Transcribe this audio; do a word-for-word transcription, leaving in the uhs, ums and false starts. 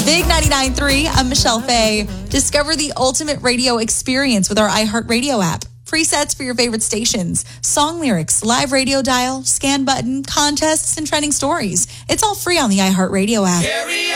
Big ninety-nine point three, I'm Michelle Fay. Discover the ultimate radio experience with our iHeartRadio app. Presets for your favorite stations, song lyrics, live radio dial, scan button, contests, and trending stories. It's all free on the iHeartRadio app.